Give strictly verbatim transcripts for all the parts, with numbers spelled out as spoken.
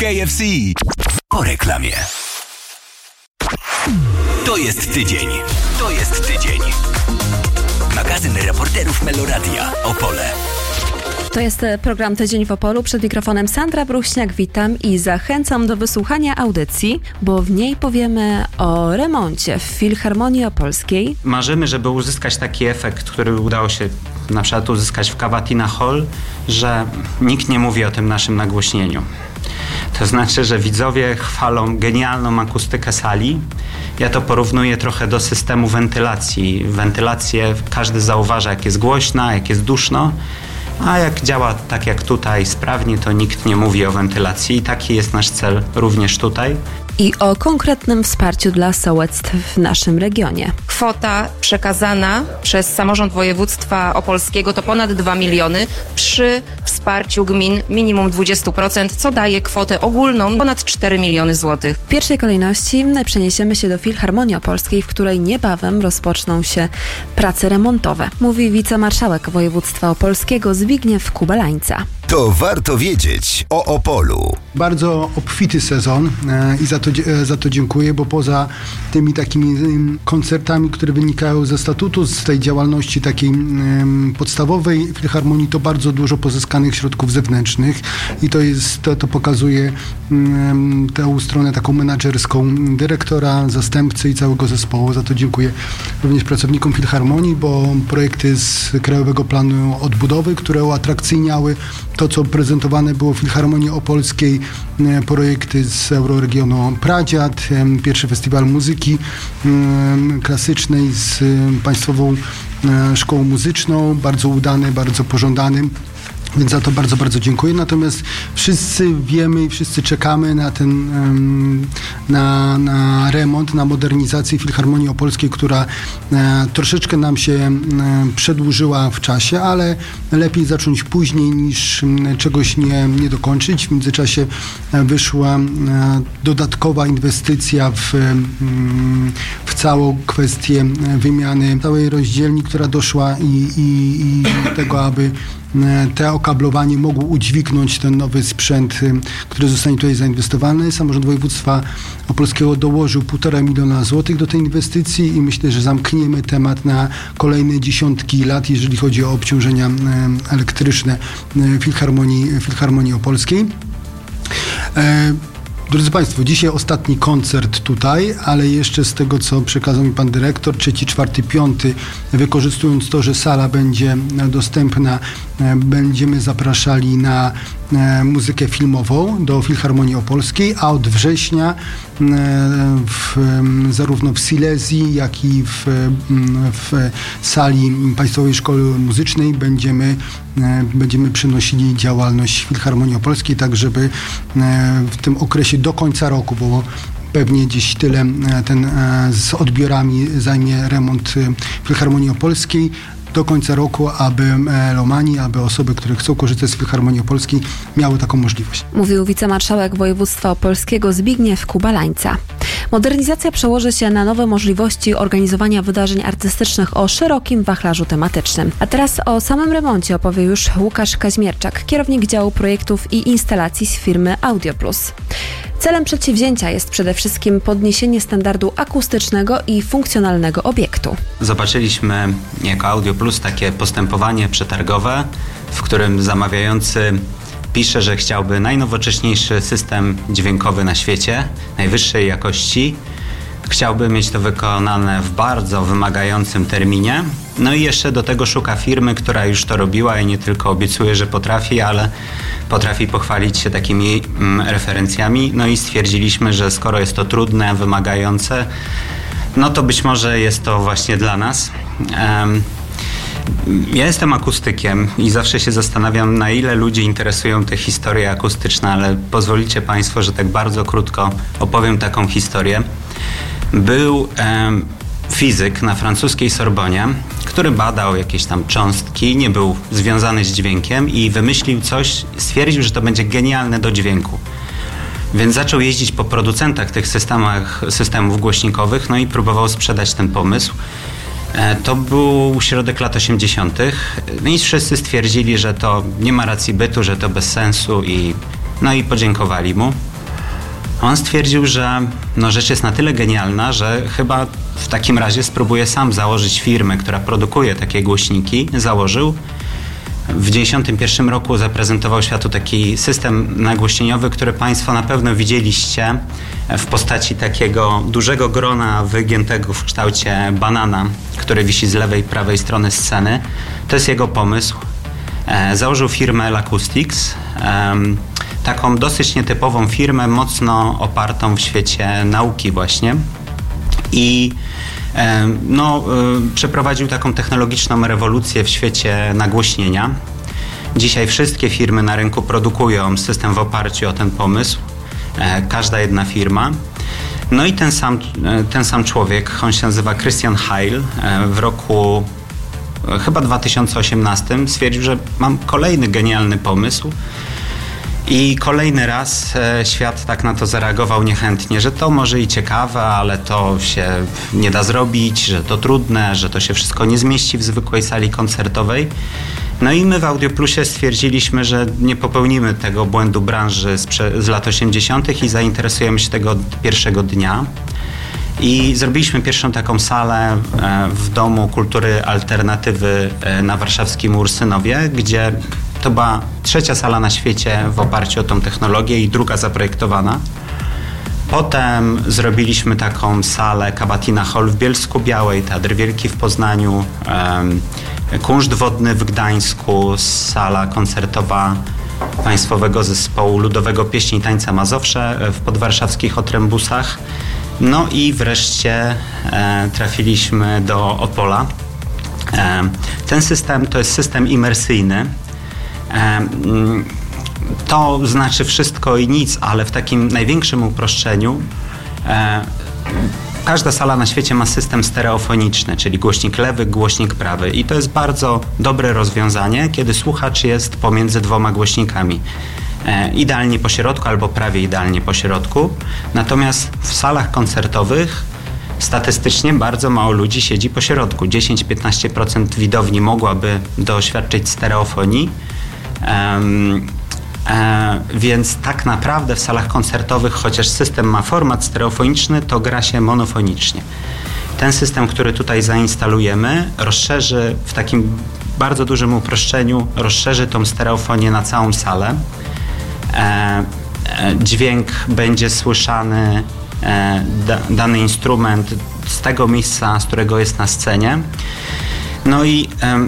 K F C. Po reklamie. To jest tydzień. To jest tydzień. Magazyn reporterów Meloradia Opole. To jest program Tydzień w Opolu. Przed mikrofonem Sandra Bruchniak. Witam i zachęcam do wysłuchania audycji, bo w niej powiemy o remoncie w Filharmonii Opolskiej. Marzymy, żeby uzyskać taki efekt, który udało się na przykład uzyskać w Cavatina Hall, że nikt nie mówi o tym naszym nagłośnieniu. To znaczy, że widzowie chwalą genialną akustykę sali. Ja to porównuję trochę do systemu wentylacji. Wentylację każdy zauważa, jak jest głośna, jak jest duszno. A jak działa tak jak tutaj sprawnie, to nikt nie mówi o wentylacji i taki jest nasz cel również tutaj. I o konkretnym wsparciu dla sołectw w naszym regionie. Kwota przekazana przez samorząd województwa opolskiego to ponad dwa miliony przy wsparciu gmin minimum dwadzieścia procent, co daje kwotę ogólną ponad cztery miliony złotych. W pierwszej kolejności przeniesiemy się do Filharmonii Opolskiej, w której niebawem rozpoczną się prace remontowe. Mówi wicemarszałek województwa opolskiego Zbigniew Kubalańca. To warto wiedzieć o Opolu. Bardzo obfity sezon e, i za to, e, za to dziękuję, bo poza tymi takimi e, koncertami, które wynikają ze statutu, z tej działalności takiej e, podstawowej Filharmonii, to bardzo dużo pozyskanych środków zewnętrznych i to jest, to, to pokazuje e, tę stronę taką menadżerską dyrektora, zastępcy i całego zespołu. Za to dziękuję również pracownikom Filharmonii, bo projekty z Krajowego Planu Odbudowy, które uatrakcyjniały to, co prezentowane było w Filharmonii Opolskiej, projekty z Euroregionu Pradziad, pierwszy festiwal muzyki klasycznej z Państwową Szkołą Muzyczną, bardzo udany, bardzo pożądany. Więc za to bardzo, bardzo dziękuję. Natomiast wszyscy wiemy i wszyscy czekamy na ten na, na remont, na modernizację Filharmonii Opolskiej, która e, troszeczkę nam się e, przedłużyła w czasie, ale lepiej zacząć później niż m, czegoś nie, nie dokończyć. W międzyczasie e, wyszła e, dodatkowa inwestycja w, m, w całą kwestię wymiany całej rozdzielni, która doszła i, i, i tego, aby te okablowanie mogło udźwignąć ten nowy sprzęt, który zostanie tutaj zainwestowany. Samorząd województwa opolskiego dołożył półtora miliona złotych do tej inwestycji i myślę, że zamkniemy temat na kolejne dziesiątki lat, jeżeli chodzi o obciążenia elektryczne Filharmonii, Filharmonii Opolskiej. Drodzy Państwo, dzisiaj ostatni koncert tutaj, ale jeszcze z tego, co przekazał mi Pan Dyrektor, trzeci, czwarty, piąty, wykorzystując to, że sala będzie dostępna, będziemy zapraszali na muzykę filmową do Filharmonii Opolskiej, a od września w, zarówno w Silesii, jak i w, w sali Państwowej Szkoły Muzycznej będziemy, będziemy przenosili działalność Filharmonii Opolskiej, tak żeby w tym okresie do końca roku, bo pewnie gdzieś tyle ten z odbiorami zajmie remont Filharmonii Opolskiej, do końca roku, aby melomani, aby osoby, które chcą korzystać z Filharmonii Opolskiej, miały taką możliwość. Mówił wicemarszałek województwa opolskiego Zbigniew Kubalańca. Modernizacja przełoży się na nowe możliwości organizowania wydarzeń artystycznych o szerokim wachlarzu tematycznym. A teraz o samym remoncie opowie już Łukasz Kaźmierczak, kierownik działu projektów i instalacji z firmy AudioPlus. Celem przedsięwzięcia jest przede wszystkim podniesienie standardu akustycznego i funkcjonalnego obiektu. Zobaczyliśmy jako AudioPlus takie postępowanie przetargowe, w którym zamawiający pisze, że chciałby najnowocześniejszy system dźwiękowy na świecie, najwyższej jakości. Chciałby mieć to wykonane w bardzo wymagającym terminie. No i jeszcze do tego szuka firmy, która już to robiła i nie tylko obiecuje, że potrafi, ale potrafi pochwalić się takimi mm, referencjami. No i stwierdziliśmy, że skoro jest to trudne, wymagające, no to być może jest to właśnie dla nas. Um, Ja jestem akustykiem i zawsze się zastanawiam, na ile ludzi interesują te historie akustyczne, ale pozwolicie Państwo, że tak bardzo krótko opowiem taką historię. Był em, fizyk na francuskiej Sorbonie, który badał jakieś tam cząstki, nie był związany z dźwiękiem i wymyślił coś, stwierdził, że to będzie genialne do dźwięku. Więc zaczął jeździć po producentach tych systemach, systemów głośnikowych, no i próbował sprzedać ten pomysł. To był środek lat osiemdziesiątych. No i wszyscy stwierdzili, że to nie ma racji bytu, że to bez sensu i no i podziękowali mu. On stwierdził, że no, rzecz jest na tyle genialna, że chyba w takim razie spróbuje sam założyć firmę, która produkuje takie głośniki. Założył. W dziewięćdziesiątym pierwszym roku zaprezentował światu taki system nagłośnieniowy, który Państwo na pewno widzieliście w postaci takiego dużego grona wygiętego w kształcie banana, który wisi z lewej i prawej strony sceny. To jest jego pomysł. E, założył firmę L-Acoustics, e, taką dosyć nietypową firmę, mocno opartą w świecie nauki właśnie. I No, przeprowadził taką technologiczną rewolucję w świecie nagłośnienia. Dzisiaj wszystkie firmy na rynku produkują system w oparciu o ten pomysł. Każda jedna firma. No i ten sam, ten sam człowiek, on się nazywa Christian Heil, w roku chyba dwa tysiące osiemnastym stwierdził, że mam kolejny genialny pomysł. I kolejny raz e, świat tak na to zareagował niechętnie, że to może i ciekawe, ale to się nie da zrobić, że to trudne, że to się wszystko nie zmieści w zwykłej sali koncertowej. No i my w Audioplusie stwierdziliśmy, że nie popełnimy tego błędu branży z, z lat osiemdziesiątych i zainteresujemy się tego pierwszego dnia. I zrobiliśmy pierwszą taką salę e, w Domu Kultury Alternatywy e, na warszawskim Ursynowie, gdzie to była trzecia sala na świecie w oparciu o tą technologię i druga zaprojektowana. Potem zrobiliśmy taką salę Kabatina Hall w Bielsku-Białej, Teatr Wielki w Poznaniu, um, Kunszt Wodny w Gdańsku, sala koncertowa Państwowego Zespołu Ludowego Pieśni i Tańca Mazowsze w podwarszawskich Otrębusach. No i wreszcie e, trafiliśmy do Opola. E, ten system to jest system imersyjny. To znaczy wszystko i nic, ale w takim największym uproszczeniu e, każda sala na świecie ma system stereofoniczny, czyli głośnik lewy, głośnik prawy i to jest bardzo dobre rozwiązanie, kiedy słuchacz jest pomiędzy dwoma głośnikami. E, idealnie po środku albo prawie idealnie po środku. Natomiast w salach koncertowych statystycznie bardzo mało ludzi siedzi po środku. dziesięć do piętnastu procent widowni mogłaby doświadczyć stereofonii. Um, e, więc tak naprawdę w salach koncertowych, chociaż system ma format stereofoniczny, to gra się monofonicznie. Ten system, który tutaj zainstalujemy, rozszerzy w takim bardzo dużym uproszczeniu, rozszerzy tą stereofonię na całą salę. E, e, dźwięk będzie słyszany, e, da, dany instrument z tego miejsca, z którego jest na scenie. No i e,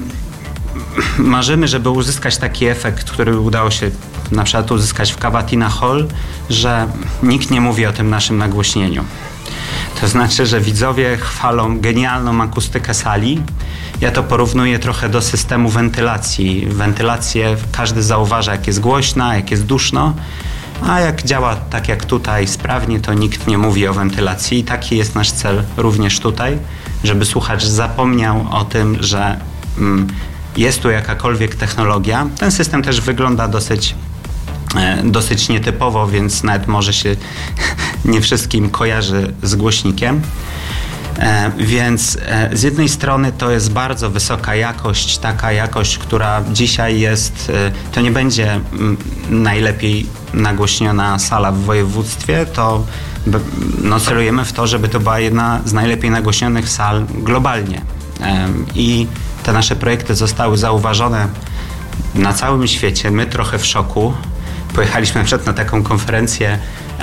marzymy, żeby uzyskać taki efekt, który udało się na przykład uzyskać w Kabatina Hall, że nikt nie mówi o tym naszym nagłośnieniu. To znaczy, że widzowie chwalą genialną akustykę sali. Ja to porównuję trochę do systemu wentylacji. Wentylację każdy zauważa, jak jest głośna, jak jest duszno, a jak działa tak jak tutaj sprawnie, to nikt nie mówi o wentylacji. I taki jest nasz cel również tutaj, żeby słuchacz zapomniał o tym, że mm, jest tu jakakolwiek technologia. Ten system też wygląda dosyć, e, dosyć nietypowo, więc nawet może się nie wszystkim kojarzy z głośnikiem. E, więc e, z jednej strony to jest bardzo wysoka jakość, taka jakość, która dzisiaj jest, e, to nie będzie m, najlepiej nagłośniona sala w województwie, to no, celujemy w to, żeby to była jedna z najlepiej nagłośnionych sal globalnie. E, I te nasze projekty zostały zauważone na całym świecie. My trochę w szoku. Pojechaliśmy na przykład na taką konferencję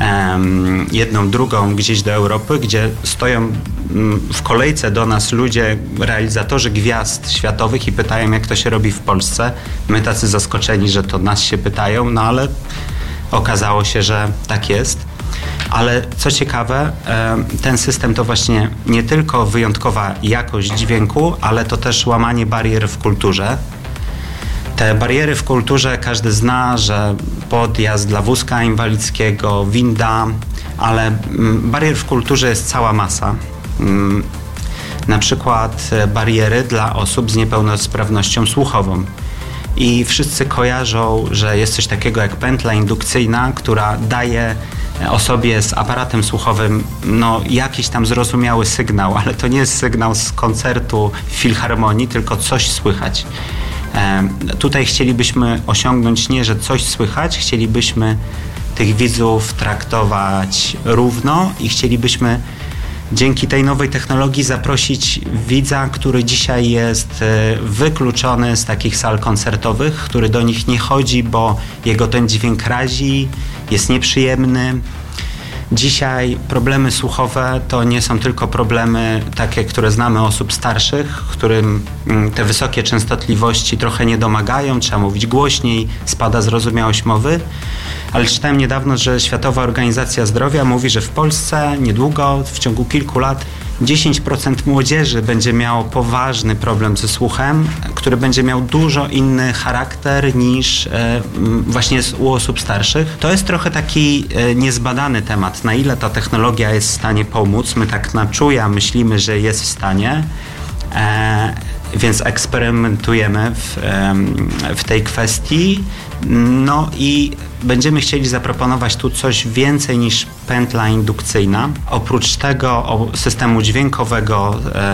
um, jedną, drugą gdzieś do Europy, gdzie stoją um, w kolejce do nas ludzie, realizatorzy gwiazd światowych i pytają, jak to się robi w Polsce. My tacy zaskoczeni, że to nas się pytają, no ale okazało się, że tak jest. Ale co ciekawe, ten system to właśnie nie tylko wyjątkowa jakość dźwięku, ale to też łamanie barier w kulturze. Te bariery w kulturze każdy zna, że podjazd dla wózka inwalidzkiego, winda, ale barier w kulturze jest cała masa. Na przykład bariery dla osób z niepełnosprawnością słuchową. I wszyscy kojarzą, że jest coś takiego jak pętla indukcyjna, która daje osobie z aparatem słuchowym no, jakiś tam zrozumiały sygnał, ale to nie jest sygnał z koncertu w filharmonii, tylko coś słychać. E, tutaj chcielibyśmy osiągnąć nie, że coś słychać, chcielibyśmy tych widzów traktować równo i chcielibyśmy dzięki tej nowej technologii zaprosić widza, który dzisiaj jest wykluczony z takich sal koncertowych, który do nich nie chodzi, bo jego ten dźwięk razi, jest nieprzyjemny. Dzisiaj problemy słuchowe to nie są tylko problemy takie, które znamy osób starszych, którym te wysokie częstotliwości trochę nie domagają, trzeba mówić głośniej, spada zrozumiałość mowy. Ale czytałem niedawno, że Światowa Organizacja Zdrowia mówi, że w Polsce niedługo, w ciągu kilku lat, dziesięć procent młodzieży będzie miało poważny problem ze słuchem, który będzie miał dużo inny charakter niż e, właśnie u osób starszych. To jest trochę taki e, niezbadany temat, na ile ta technologia jest w stanie pomóc. My tak na czuja myślimy, że jest w stanie, e, więc eksperymentujemy w, e, w tej kwestii. No i będziemy chcieli zaproponować tu coś więcej niż pętla indukcyjna. Oprócz tego systemu dźwiękowego,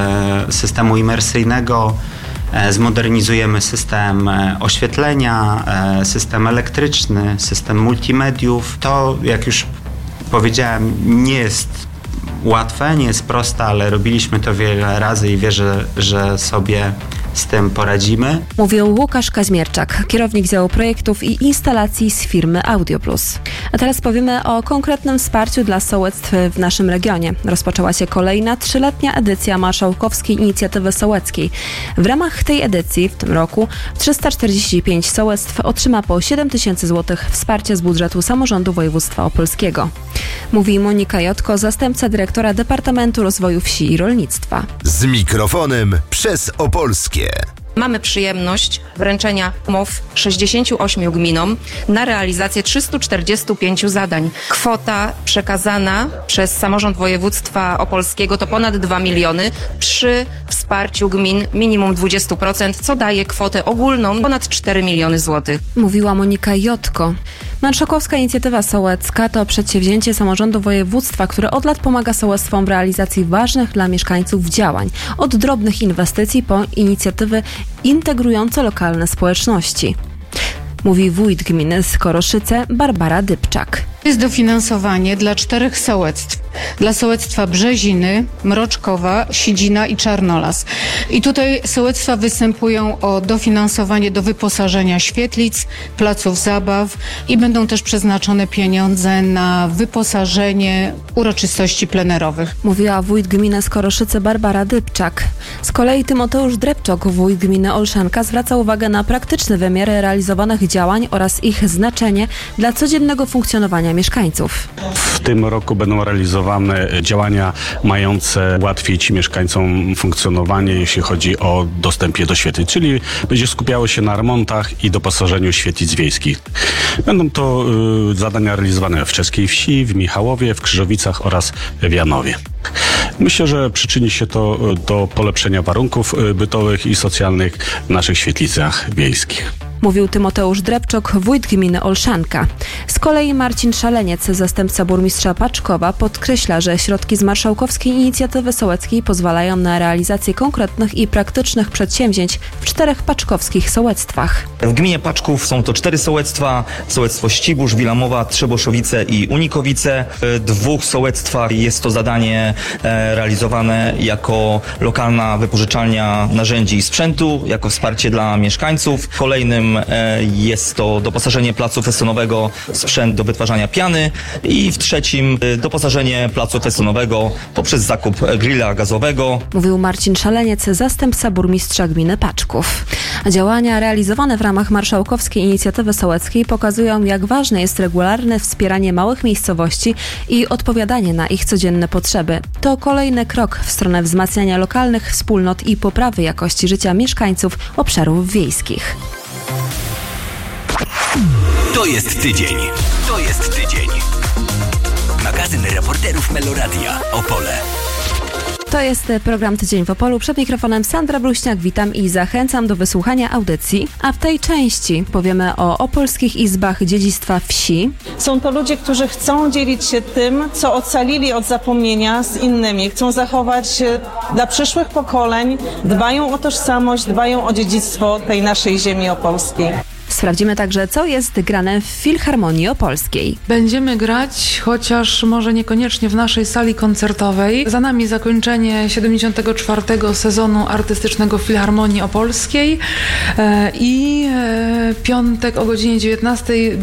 systemu imersyjnego, zmodernizujemy system oświetlenia, system elektryczny, system multimediów. To, jak już powiedziałem, nie jest łatwe, nie jest proste, ale robiliśmy to wiele razy i wierzę, że sobie z tym poradzimy. Mówił Łukasz Kaźmierczak, kierownik działu projektów i instalacji z firmy AudioPlus. A teraz powiemy o konkretnym wsparciu dla sołectw w naszym regionie. Rozpoczęła się kolejna trzyletnia edycja Marszałkowskiej Inicjatywy Sołeckiej. W ramach tej edycji w tym roku trzysta czterdzieści pięć sołectw otrzyma po siedem tysięcy złotych wsparcia z budżetu samorządu województwa opolskiego. Mówi Monika Jotko, zastępca dyrektora Departamentu Rozwoju Wsi i Rolnictwa. Z mikrofonem przez Opolskie. Mamy przyjemność wręczenia umów sześćdziesięciu ośmiu gminom na realizację trzystu czterdziestu pięciu zadań. Kwota przekazana przez samorząd województwa opolskiego to ponad dwa miliony przy wsparciu gmin minimum dwadzieścia procent, co daje kwotę ogólną ponad cztery miliony złotych. Mówiła Monika Jotko. Marszałkowska Inicjatywa Sołecka to przedsięwzięcie samorządu województwa, które od lat pomaga sołectwom w realizacji ważnych dla mieszkańców działań. Od drobnych inwestycji po inicjatywy integrujące lokalne społeczności. Mówi wójt gminy Skoroszyce Barbara Dybczak. To jest dofinansowanie dla czterech sołectw. Dla sołectwa Brzeziny, Mroczkowa, Sidzina i Czarnolas. I tutaj sołectwa występują o dofinansowanie do wyposażenia świetlic, placów zabaw i będą też przeznaczone pieniądze na wyposażenie uroczystości plenerowych. Mówiła wójt gminy Skoroszyce Barbara Dybczak. Z kolei Tymoteusz Drepczok, wójt gminy Olszanka, zwraca uwagę na praktyczny wymiar realizowanych działań oraz ich znaczenie dla codziennego funkcjonowania mieszkańców. W tym roku będą realizowane działania mające ułatwić mieszkańcom funkcjonowanie, jeśli chodzi o dostępie do świetlic, czyli będzie skupiało się na remontach i doposażeniu świetlic wiejskich. Będą to y, zadania realizowane w Czeskiej Wsi, w Michałowie, w Krzyżowicach oraz w Janowie. Myślę, że przyczyni się to do polepszenia warunków bytowych i socjalnych w naszych świetlicach wiejskich. Mówił Tymoteusz Drepczok, wójt gminy Olszanka. Z kolei Marcin Szaleniec, zastępca burmistrza Paczkowa, podkreśla, że środki z Marszałkowskiej Inicjatywy Sołeckiej pozwalają na realizację konkretnych i praktycznych przedsięwzięć w czterech paczkowskich sołectwach. W gminie Paczków są to cztery sołectwa, sołectwo Ścibórz, Wilamowa, Trzeboszowice i Unikowice. W dwóch sołectwach jest to zadanie realizowane jako lokalna wypożyczalnia narzędzi i sprzętu, jako wsparcie dla mieszkańców. W kolejnym jest to doposażenie placu festynowego w sprzęt do wytwarzania piany i w trzecim doposażenie placu festynowego poprzez zakup grilla gazowego. Mówił Marcin Szaleniec, zastępca burmistrza gminy Paczków. Działania realizowane w ramach Marszałkowskiej Inicjatywy Sołeckiej pokazują, jak ważne jest regularne wspieranie małych miejscowości i odpowiadanie na ich codzienne potrzeby. To kolejny krok w stronę wzmacniania lokalnych wspólnot i poprawy jakości życia mieszkańców obszarów wiejskich. To jest tydzień. To jest tydzień. Magazyn reporterów Meloradia Opole. To jest program Tydzień w Opolu. Przed mikrofonem Sandra Bluźniak. Witam i zachęcam do wysłuchania audycji. A w tej części powiemy o opolskich izbach dziedzictwa wsi. Są to ludzie, którzy chcą dzielić się tym, co ocalili od zapomnienia z innymi. Chcą zachować dla przyszłych pokoleń, dbają o tożsamość, dbają o dziedzictwo tej naszej ziemi opolskiej. Sprawdzimy także, co jest grane w Filharmonii Opolskiej. Będziemy grać, chociaż może niekoniecznie w naszej sali koncertowej. Za nami zakończenie siedemdziesiątego czwartego sezonu artystycznego Filharmonii Opolskiej i piątek o godzinie dziewiętnastej.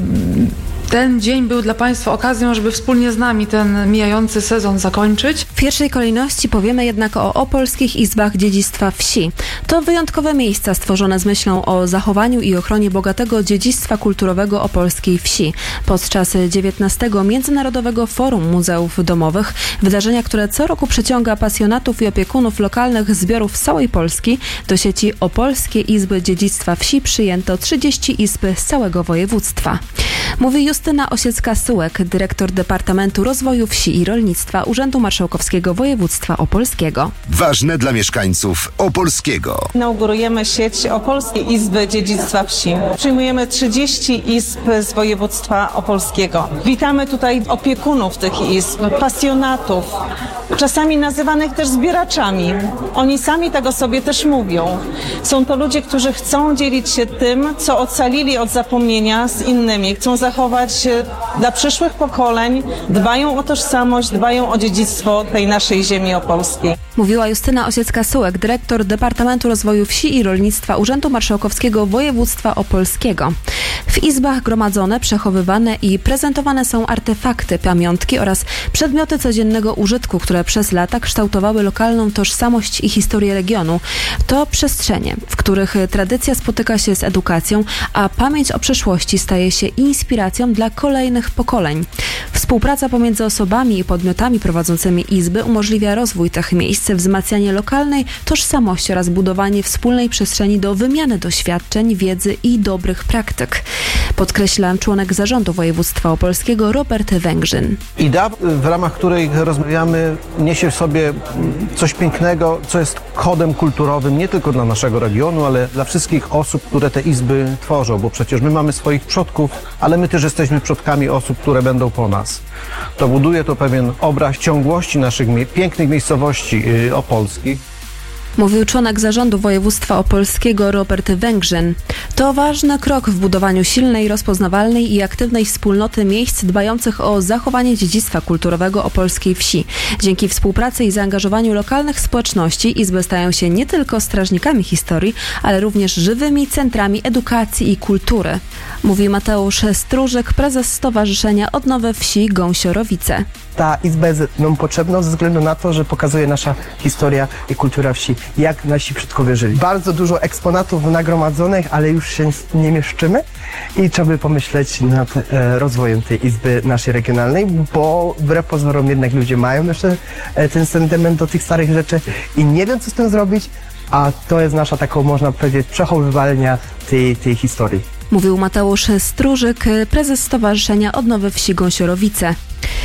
Ten dzień był dla Państwa okazją, żeby wspólnie z nami ten mijający sezon zakończyć. W pierwszej kolejności powiemy jednak o Opolskich Izbach Dziedzictwa Wsi. To wyjątkowe miejsca stworzone z myślą o zachowaniu i ochronie bogatego dziedzictwa kulturowego opolskiej wsi. Podczas dziewiętnastego Międzynarodowego Forum Muzeów Domowych, wydarzenia, które co roku przyciąga pasjonatów i opiekunów lokalnych zbiorów z całej Polski, do sieci Opolskie Izby Dziedzictwa Wsi przyjęto trzydzieści izb z całego województwa. Mówi Justyna Osiecka-Sułek, dyrektor Departamentu Rozwoju Wsi i Rolnictwa Urzędu Marszałkowskiego Województwa Opolskiego. Ważne dla mieszkańców Opolskiego. Inaugurujemy sieć Opolskiej Izby Dziedzictwa Wsi. Przyjmujemy trzydzieści izb z województwa opolskiego. Witamy tutaj opiekunów tych izb, pasjonatów, czasami nazywanych też zbieraczami. Oni sami tego sobie też mówią. Są to ludzie, którzy chcą dzielić się tym, co ocalili od zapomnienia z innymi. Chcą zachować dla przyszłych pokoleń, dbają o tożsamość, dbają o dziedzictwo tej naszej ziemi opolskiej. Mówiła Justyna Osiecka-Sułek, dyrektor Departamentu Rozwoju Wsi i Rolnictwa Urzędu Marszałkowskiego Województwa Opolskiego. W izbach gromadzone, przechowywane i prezentowane są artefakty, pamiątki oraz przedmioty codziennego użytku, które przez lata kształtowały lokalną tożsamość i historię regionu. To przestrzenie, w których tradycja spotyka się z edukacją, a pamięć o przeszłości staje się inspiracją dla kolejnych pokoleń. Współpraca pomiędzy osobami i podmiotami prowadzącymi izby umożliwia rozwój tych miejsc, wzmacnianie lokalnej tożsamości oraz budowanie wspólnej przestrzeni do wymiany doświadczeń, wiedzy i dobrych praktyk. Podkreśla członek zarządu województwa opolskiego Robert Węgrzyn. Idea, w ramach której rozmawiamy, niesie w sobie coś pięknego, co jest kodem kulturowym nie tylko dla naszego regionu, ale dla wszystkich osób, które te izby tworzą, bo przecież my mamy swoich przodków, ale my też jesteśmy przodkami osób, które będą po nas. To buduje to pewien obraz ciągłości naszych mie- pięknych miejscowości yy, opolskich. Mówił członek zarządu województwa opolskiego Robert Węgrzyn. To ważny krok w budowaniu silnej, rozpoznawalnej i aktywnej wspólnoty miejsc dbających o zachowanie dziedzictwa kulturowego opolskiej wsi. Dzięki współpracy i zaangażowaniu lokalnych społeczności izby stają się nie tylko strażnikami historii, ale również żywymi centrami edukacji i kultury. Mówi Mateusz Stróżyk, prezes Stowarzyszenia Odnowy Wsi Gąsiorowice. Ta izba jest nam potrzebna ze względu na to, że pokazuje nasza historia i kultura wsi, jak nasi przodkowie żyli. Bardzo dużo eksponatów nagromadzonych, ale już się nie mieszczymy i trzeba by pomyśleć nad e, rozwojem tej izby naszej regionalnej, bo wbrew pozorom jednak ludzie mają jeszcze e, ten sentyment do tych starych rzeczy i nie wiem, co z tym zrobić, a to jest nasza taką, można powiedzieć, przechowywalnia tej, tej historii. Mówił Mateusz Stróżyk, prezes Stowarzyszenia Odnowy Wsi Gąsiorowice.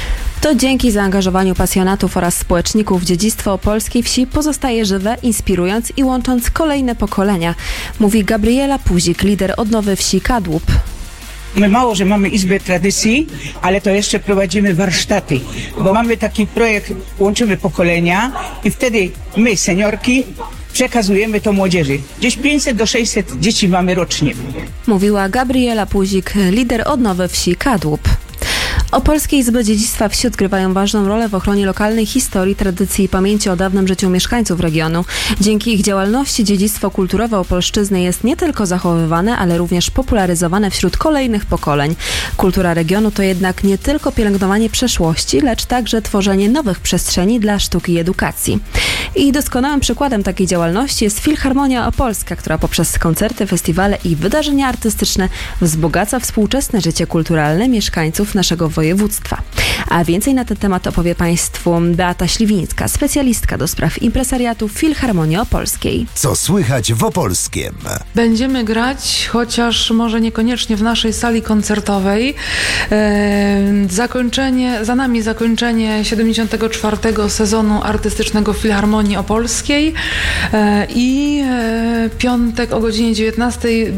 To dzięki zaangażowaniu pasjonatów oraz społeczników dziedzictwo opolskiej wsi pozostaje żywe, inspirując i łącząc kolejne pokolenia, mówi Gabriela Puzik, lider Odnowy Wsi Kadłub. My mało, że mamy Izbę Tradycji, ale to jeszcze prowadzimy warsztaty, bo mamy taki projekt, łączymy pokolenia i wtedy my, seniorki, przekazujemy to młodzieży. Gdzieś pięćset do sześćset dzieci mamy rocznie. Mówiła Gabriela Puzik, lider Odnowy Wsi Kadłub. Opolskie Izby Dziedzictwa Wsi odgrywają ważną rolę w ochronie lokalnej historii, tradycji i pamięci o dawnym życiu mieszkańców regionu. Dzięki ich działalności dziedzictwo kulturowe Opolszczyzny jest nie tylko zachowywane, ale również popularyzowane wśród kolejnych pokoleń. Kultura regionu to jednak nie tylko pielęgnowanie przeszłości, lecz także tworzenie nowych przestrzeni dla sztuki i edukacji. I doskonałym przykładem takiej działalności jest Filharmonia Opolska, która poprzez koncerty, festiwale i wydarzenia artystyczne wzbogaca współczesne życie kulturalne mieszkańców naszego województwa. A więcej na ten temat opowie Państwu Beata Śliwińska, specjalistka do spraw impresariatu Filharmonii Opolskiej. Co słychać w Opolskiem? Będziemy grać, chociaż może niekoniecznie w naszej sali koncertowej. E, zakończenie, za nami zakończenie siedemdziesiątego czwartego sezonu artystycznego Filharmonii Opolskiej e, i e, piątek o godzinie dziewiętnastej.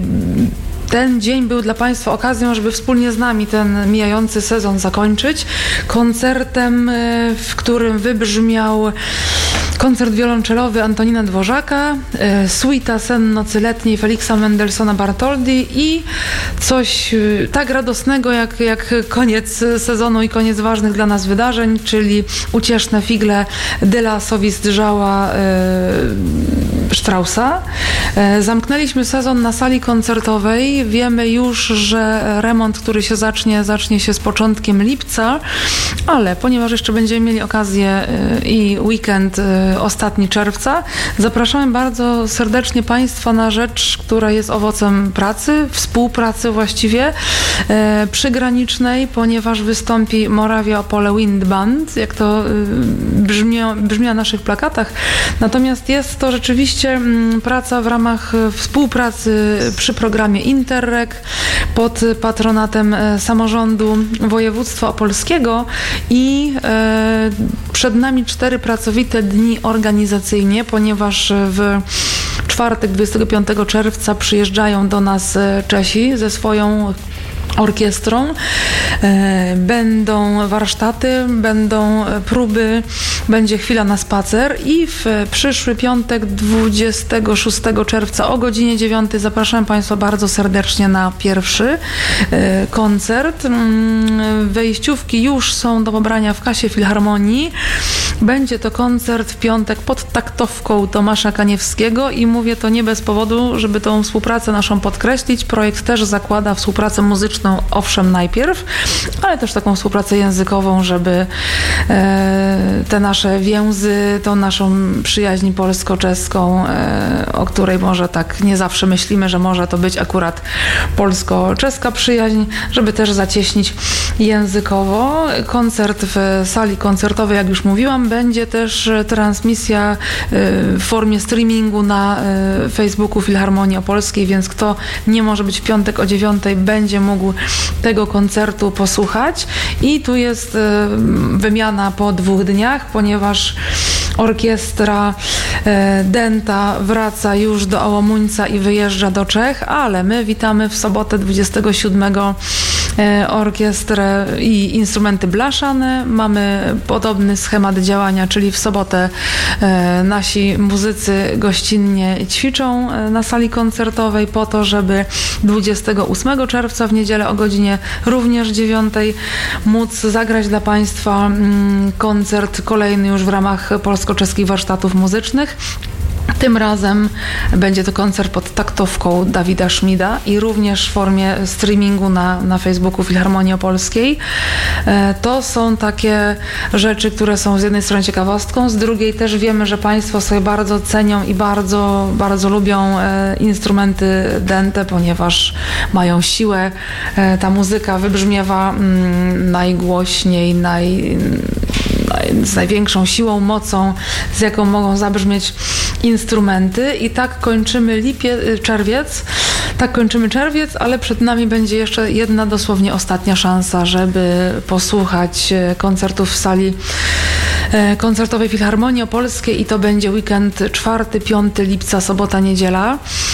Ten dzień był dla Państwa okazją, żeby wspólnie z nami ten mijający sezon zakończyć koncertem, w którym wybrzmiał koncert wiolonczelowy Antonina Dworzaka, e, suita Sen nocy letniej Feliksa Mendelssohna Bartholdy i coś e, tak radosnego jak, jak koniec sezonu i koniec ważnych dla nas wydarzeń, czyli ucieszne figle Dyla Sowist-Żała e, Straussa. E, zamknęliśmy sezon na sali koncertowej. Wiemy już, że remont, który się zacznie, zacznie się z początkiem lipca, ale ponieważ jeszcze będziemy mieli okazję e, i weekend e, ostatni czerwca, zapraszamy bardzo serdecznie Państwa na rzecz, która jest owocem pracy, współpracy właściwie e, przygranicznej, ponieważ wystąpi Moravia Opole Wind Band, jak to e, brzmi, brzmi na naszych plakatach. Natomiast jest to rzeczywiście m, praca w ramach współpracy przy programie Interreg pod patronatem e, samorządu województwa opolskiego i e, przed nami cztery pracowite dni organizacyjnie, ponieważ w czwartek, dwudziestego piątego czerwca przyjeżdżają do nas Czesi ze swoją orkiestrą. Będą warsztaty, będą próby, będzie chwila na spacer i w przyszły piątek, dwudziestego szóstego czerwca o godzinie dziewiątej zapraszam Państwa bardzo serdecznie na pierwszy koncert. Wejściówki już są do pobrania w kasie Filharmonii. Będzie to koncert w piątek pod taktowką Tomasza Kaniewskiego i mówię to nie bez powodu, żeby tą współpracę naszą podkreślić. Projekt też zakłada współpracę muzyczną, owszem najpierw, ale też taką współpracę językową, żeby e, te nasze więzy, tą naszą przyjaźń polsko-czeską, e, o której może tak nie zawsze myślimy, że może to być akurat polsko-czeska przyjaźń, żeby też zacieśnić językowo. Koncert w sali koncertowej, jak już mówiłam, będzie też transmisja w formie streamingu na Facebooku Filharmonii Opolskiej, więc kto nie może być w piątek o dziewiątej, będzie mógł tego koncertu posłuchać. I tu jest wymiana po dwóch dniach, ponieważ orkiestra Denta wraca już do Ałomuńca i wyjeżdża do Czech, ale my witamy w sobotę dwudziestego siódmego orkiestrę i instrumenty blaszane. Mamy podobny schemat działania, czyli w sobotę nasi muzycy gościnnie ćwiczą na sali koncertowej po to, żeby dwudziestego ósmego czerwca w niedzielę o godzinie również dziewiątej móc zagrać dla Państwa koncert kolejny już w ramach polsko-czeskich warsztatów muzycznych. Tym razem będzie to koncert pod taktowką Dawida Szmida i również w formie streamingu na, na Facebooku Filharmonii Opolskiej. To są takie rzeczy, które są z jednej strony ciekawostką, z drugiej też wiemy, że Państwo sobie bardzo cenią i bardzo, bardzo lubią instrumenty Dente, ponieważ mają siłę. Ta muzyka wybrzmiewa najgłośniej, naj... z największą siłą, mocą, z jaką mogą zabrzmieć instrumenty. I tak kończymy lipie, czerwiec, tak kończymy czerwiec, ale przed nami będzie jeszcze jedna dosłownie ostatnia szansa, żeby posłuchać koncertów w sali koncertowej Filharmonii Opolskiej i to będzie weekend czwartego piątego lipca, sobota, niedziela.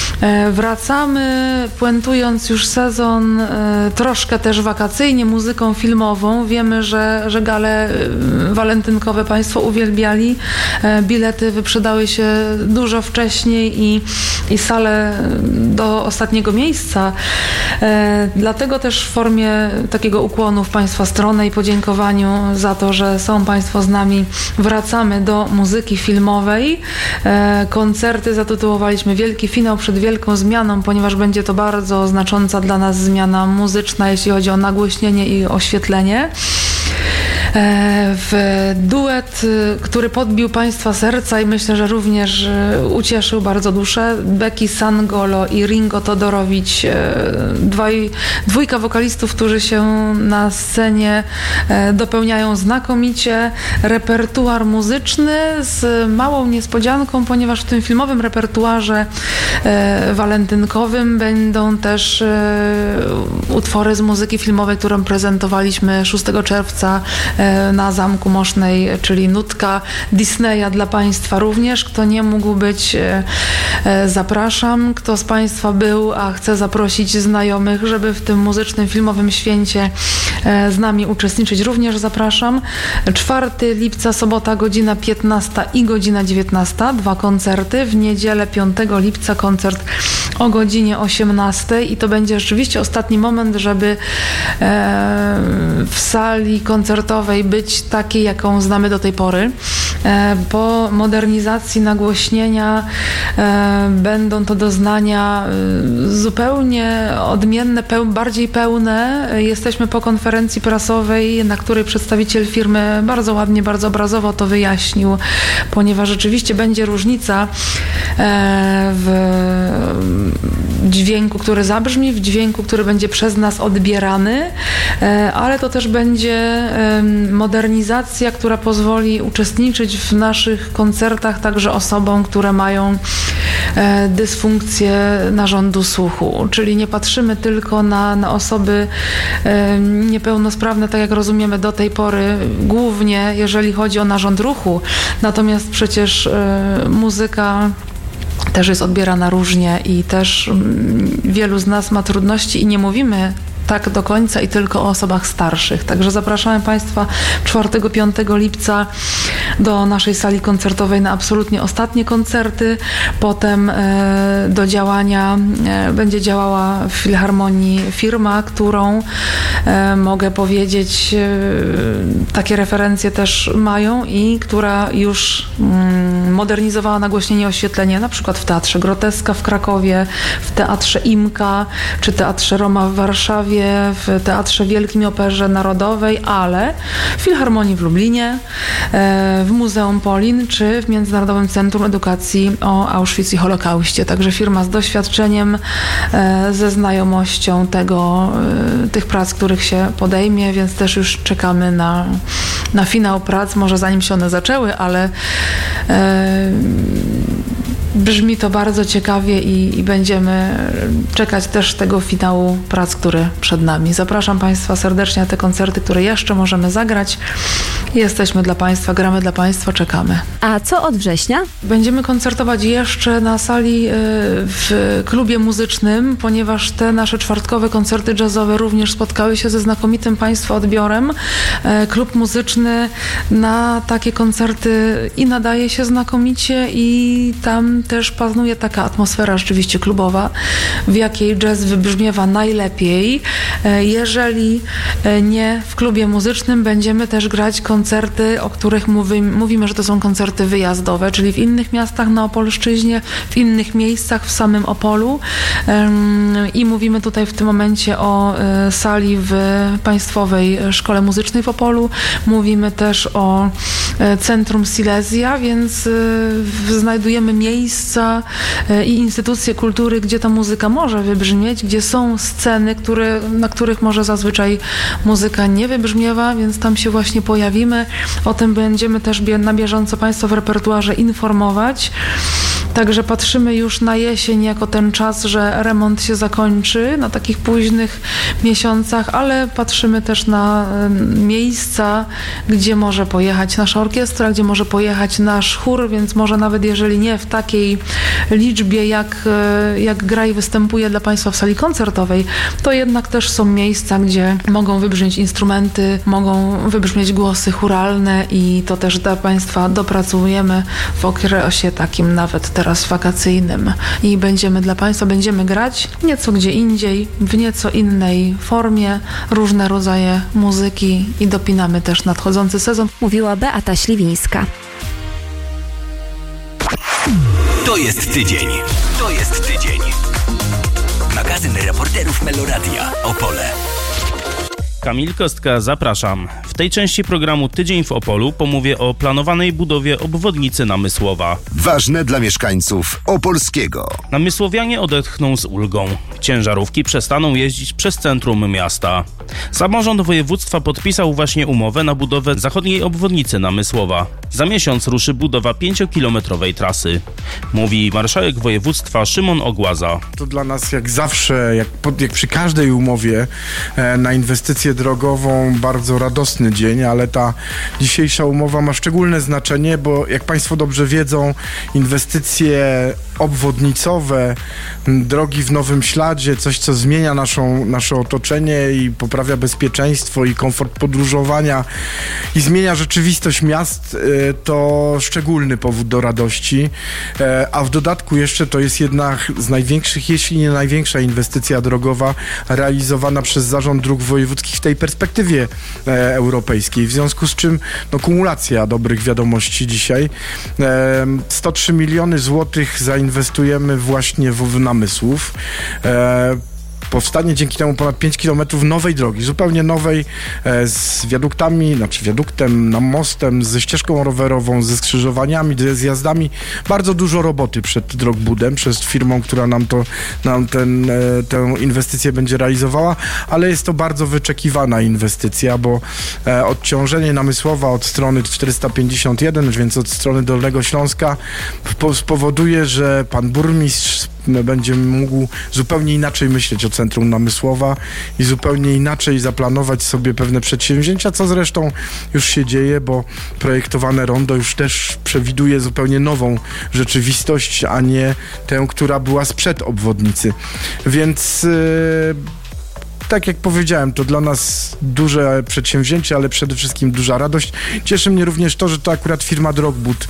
Wracamy, puentując już sezon troszkę też wakacyjnie, muzyką filmową. Wiemy, że, że gale walentynkowe Państwo uwielbiali. Bilety wyprzedały się dużo wcześniej i, i sale do ostatniego miejsca. Dlatego też w formie takiego ukłonu w Państwa stronę i podziękowaniu za to, że są Państwo z nami, wracamy do muzyki filmowej. Koncerty zatytułowaliśmy Wielki Finał przed Wielką Zmianą, ponieważ będzie to bardzo znacząca dla nas zmiana muzyczna, jeśli chodzi o nagłośnienie i oświetlenie. W duet, który podbił Państwa serca i myślę, że również ucieszył bardzo duszę, Becky Sangolo i Ringo Todorowicz, dwaj, dwójka wokalistów, którzy się na scenie dopełniają znakomicie. Repertuar muzyczny z małą niespodzianką, ponieważ w tym filmowym repertuarze walentynkowym będą też utwory z muzyki filmowej, którą prezentowaliśmy szóstego czerwca na Zamku Mosznej, czyli nutka Disneya dla Państwa również. Kto nie mógł być, zapraszam. Kto z Państwa był, a chce zaprosić znajomych, żeby w tym muzycznym, filmowym święcie z nami uczestniczyć, również zapraszam. czwartego lipca, sobota, godzina piętnasta i godzina dziewiętnasta. Dwa koncerty. W niedzielę piątego lipca koncert o godzinie osiemnastej i to będzie rzeczywiście ostatni moment, żeby w sali koncertowej być takiej, jaką znamy do tej pory. Po modernizacji nagłośnienia będą to doznania zupełnie odmienne, peł, bardziej pełne. Jesteśmy po konferencji prasowej, na której przedstawiciel firmy bardzo ładnie, bardzo obrazowo to wyjaśnił, ponieważ rzeczywiście będzie różnica w dźwięku, który zabrzmi, w dźwięku, który będzie przez nas odbierany, ale to też będzie modernizacja, która pozwoli uczestniczyć w naszych koncertach także osobom, które mają dysfunkcję narządu słuchu, czyli nie patrzymy tylko na, na osoby niepełnosprawne, tak jak rozumiemy do tej pory, głównie jeżeli chodzi o narząd ruchu, natomiast przecież muzyka też jest odbierana różnie i też wielu z nas ma trudności i nie mówimy tak do końca i tylko o osobach starszych. Także zapraszamy Państwa czwartego piątego lipca do naszej sali koncertowej na absolutnie ostatnie koncerty. Potem e, do działania e, będzie działała w Filharmonii firma, którą e, mogę powiedzieć e, takie referencje też mają i która już mm, modernizowała nagłośnienie, oświetlenie na przykład w Teatrze Groteska w Krakowie, w Teatrze Imka czy Teatrze Roma w Warszawie, w Teatrze Wielkim i Operze Narodowej, ale w Filharmonii w Lublinie, w Muzeum Polin czy w Międzynarodowym Centrum Edukacji o Auschwitz i Holokauście. Także firma z doświadczeniem, ze znajomością tego, tych prac, których się podejmie, więc też już czekamy na, na finał prac, może zanim się one zaczęły, ale e, brzmi to bardzo ciekawie i, i będziemy czekać też tego finału prac, który przed nami. Zapraszam Państwa serdecznie na te koncerty, które jeszcze możemy zagrać. Jesteśmy dla Państwa, gramy dla Państwa, czekamy. A co od września? Będziemy koncertować jeszcze na sali w klubie muzycznym, ponieważ te nasze czwartkowe koncerty jazzowe również spotkały się ze znakomitym Państwa odbiorem. Klub muzyczny na takie koncerty i nadaje się znakomicie i tam też panuje taka atmosfera rzeczywiście klubowa, w jakiej jazz wybrzmiewa najlepiej. Jeżeli nie w klubie muzycznym, będziemy też grać koncerty, o których mówi, mówimy, że to są koncerty wyjazdowe, czyli w innych miastach na Opolszczyźnie, w innych miejscach w samym Opolu. I mówimy tutaj w tym momencie o sali w Państwowej Szkole Muzycznej w Opolu. Mówimy też o Centrum Silesia, więc znajdujemy miejsca i instytucje kultury, gdzie ta muzyka może wybrzmieć, gdzie są sceny, które, na których może zazwyczaj muzyka nie wybrzmiewa, więc tam się właśnie pojawimy. O tym będziemy też na bieżąco Państwa w repertuarze informować. Także patrzymy już na jesień jako ten czas, że remont się zakończy na takich późnych miesiącach, ale patrzymy też na miejsca, gdzie może pojechać nasza orkiestra, gdzie może pojechać nasz chór, więc może nawet jeżeli nie w takiej liczbie, jak, jak gra i występuje dla Państwa w sali koncertowej, to jednak też są miejsca, gdzie mogą wybrzmieć instrumenty, mogą wybrzmieć głosy chóralne i to też dla Państwa dopracujemy w okresie takim nawet teraz wakacyjnym i będziemy dla Państwa, będziemy grać nieco gdzie indziej, w nieco innej formie, różne rodzaje muzyki i dopinamy też nadchodzący sezon. Mówiła Beata Śliwińska. To jest tydzień. To jest tydzień. Magazyn reporterów Meloradia Opole. Kamil Kostka, zapraszam. W tej części programu Tydzień w Opolu pomówię o planowanej budowie obwodnicy Namysłowa. Ważne dla mieszkańców Opolskiego. Namysłowianie odetchną z ulgą. Ciężarówki przestaną jeździć przez centrum miasta. Samorząd województwa podpisał właśnie umowę na budowę zachodniej obwodnicy Namysłowa. Za miesiąc ruszy budowa pięciokilometrowej trasy. Mówi marszałek województwa Szymon Ogłaza. To dla nas jak zawsze, jak, pod, jak przy każdej umowie e, na inwestycję drogową bardzo radosny piękny dzień, ale ta dzisiejsza umowa ma szczególne znaczenie, bo jak Państwo dobrze wiedzą, inwestycje obwodnicowe, drogi w nowym śladzie, coś co zmienia naszą, nasze otoczenie i poprawia bezpieczeństwo i komfort podróżowania i zmienia rzeczywistość miast, to szczególny powód do radości, a w dodatku jeszcze to jest jedna z największych, jeśli nie największa inwestycja drogowa realizowana przez Zarząd Dróg Wojewódzkich w tej perspektywie europejskiej, w związku z czym no, kumulacja dobrych wiadomości dzisiaj. sto trzy miliony złotych zainwestujemy właśnie w, w Namysłów. E, Powstanie dzięki temu ponad pięć kilometrów nowej drogi, zupełnie nowej, e, z wiaduktami, znaczy wiaduktem, na mostem, ze ścieżką rowerową, ze skrzyżowaniami, ze zjazdami. Bardzo dużo roboty przed Drogbudem, przez firmą, która nam, to, nam ten, e, tę inwestycję będzie realizowała, ale jest to bardzo wyczekiwana inwestycja, bo e, odciążenie Namysłowa od strony czterysta pięćdziesiąt jeden, więc od strony Dolnego Śląska, spowoduje, że pan burmistrz będzie mógł zupełnie inaczej myśleć o centrum Namysłowa i zupełnie inaczej zaplanować sobie pewne przedsięwzięcia, co zresztą już się dzieje, bo projektowane rondo już też przewiduje zupełnie nową rzeczywistość, a nie tę, która była sprzed obwodnicy. Więc yy, tak jak powiedziałem, to dla nas duże przedsięwzięcie, ale przede wszystkim duża radość. Cieszy mnie również to, że to akurat firma Drogbud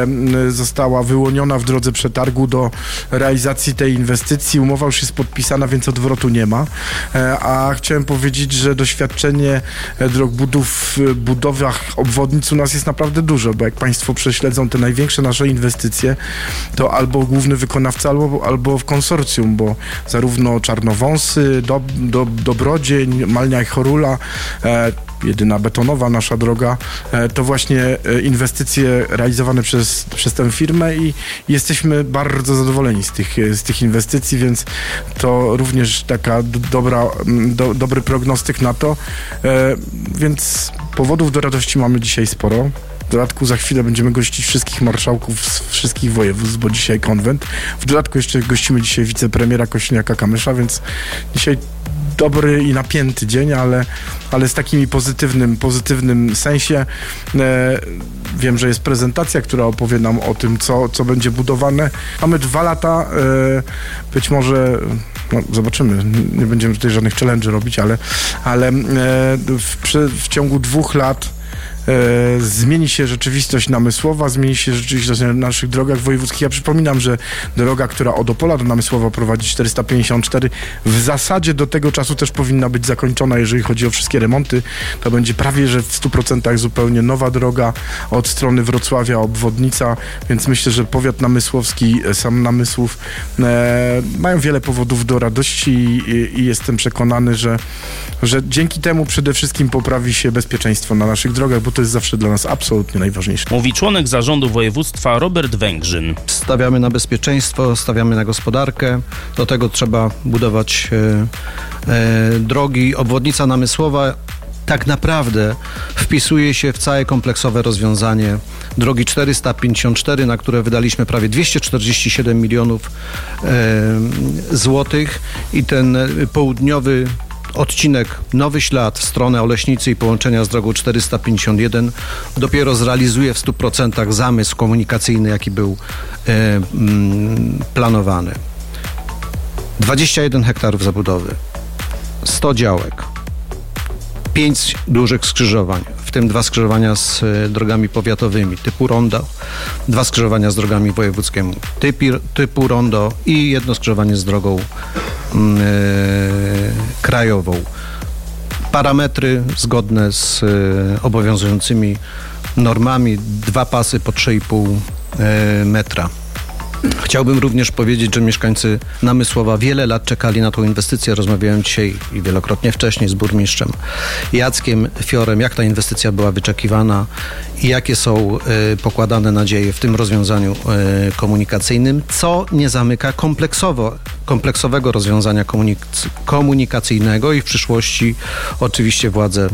e, została wyłoniona w drodze przetargu do realizacji tej inwestycji. Umowa już jest podpisana, więc odwrotu nie ma. E, a chciałem powiedzieć, że doświadczenie Drogbudu w budowach obwodnic u nas jest naprawdę duże, bo jak Państwo prześledzą te największe nasze inwestycje, to albo główny wykonawca, albo, albo w konsorcjum, bo zarówno Czarnowąsy, do, do Dobrodzień, Malnia i Chorula, e, jedyna betonowa nasza droga, e, to właśnie e, inwestycje realizowane przez, przez tę firmę i jesteśmy bardzo zadowoleni z tych, z tych inwestycji, więc to również taka do, dobra, do, dobry prognostyk na to, e, więc powodów do radości mamy dzisiaj sporo. W dodatku za chwilę będziemy gościć wszystkich marszałków z wszystkich województw, bo dzisiaj konwent. W dodatku jeszcze gościmy dzisiaj wicepremiera Kosiniaka-Kamysza, więc dzisiaj dobry i napięty dzień, ale, ale z takim pozytywnym, pozytywnym sensie. E, wiem, że jest prezentacja, która opowie nam o tym, co, co będzie budowane. Mamy dwa lata, e, być może, no, zobaczymy, nie będziemy tutaj żadnych challenge'y robić, ale, ale e, w, w ciągu dwóch lat E, zmieni się rzeczywistość Namysłowa, zmieni się rzeczywistość na naszych drogach wojewódzkich. Ja przypominam, że droga, która od Opola do Namysłowa prowadzi czterysta pięćdziesiąt cztery, w zasadzie do tego czasu też powinna być zakończona, jeżeli chodzi o wszystkie remonty. To będzie prawie, że w stu procentach zupełnie nowa droga od strony Wrocławia, obwodnica, więc myślę, że powiat namysłowski, sam Namysłów e, mają wiele powodów do radości i, i jestem przekonany, że, że dzięki temu przede wszystkim poprawi się bezpieczeństwo na naszych drogach, bo to jest zawsze dla nas absolutnie najważniejsze. Mówi członek zarządu województwa Robert Węgrzyn. Stawiamy na bezpieczeństwo, stawiamy na gospodarkę. Do tego trzeba budować e, e, drogi. Obwodnica Namysłowa tak naprawdę wpisuje się w całe kompleksowe rozwiązanie drogi czterysta pięćdziesiąt cztery, na które wydaliśmy prawie dwieście czterdzieści siedem milionów e, złotych i ten południowy odcinek Nowy Ślad w stronę Oleśnicy i połączenia z drogą czterysta pięćdziesiąt jeden dopiero zrealizuje w stu procentach zamysł komunikacyjny, jaki był e, mm, planowany. dwadzieścia jeden hektarów zabudowy, sto działek, pięć dużych skrzyżowań, w tym dwa skrzyżowania z e, drogami powiatowymi typu rondo, dwa skrzyżowania z drogami wojewódzkimi typi, typu rondo i jedno skrzyżowanie z drogą Yy, krajową. Parametry zgodne z yy, obowiązującymi normami, dwa pasy po trzy i pół yy, metra. Chciałbym również powiedzieć, że mieszkańcy Namysłowa wiele lat czekali na tą inwestycję. Rozmawiałem dzisiaj i wielokrotnie wcześniej z burmistrzem Jackiem Fiorem, jak ta inwestycja była wyczekiwana i jakie są y, pokładane nadzieje w tym rozwiązaniu y, komunikacyjnym, co nie zamyka kompleksowo, kompleksowego rozwiązania komunik- komunikacyjnego i w przyszłości oczywiście władze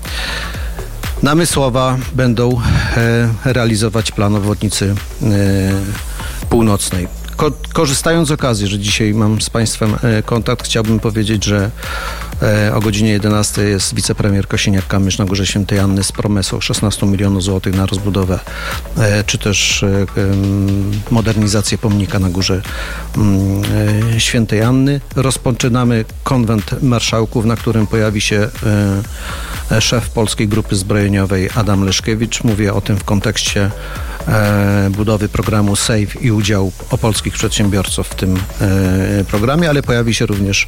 Namysłowa będą y, realizować plan obwodnicy y, północnej. Ko- korzystając z okazji, że dzisiaj mam z Państwem e, kontakt, chciałbym powiedzieć, że O godzinie jedenastej jest wicepremier Kosiniak-Kamysz na Górze Świętej Anny z promesą szesnaście milionów złotych na rozbudowę, czy też modernizację pomnika na Górze Świętej Anny. Rozpoczynamy konwent marszałków, na którym pojawi się szef Polskiej Grupy Zbrojeniowej Adam Leszkiewicz. Mówię o tym w kontekście budowy programu SAFE i udziału opolskich przedsiębiorców w tym programie, ale pojawi się również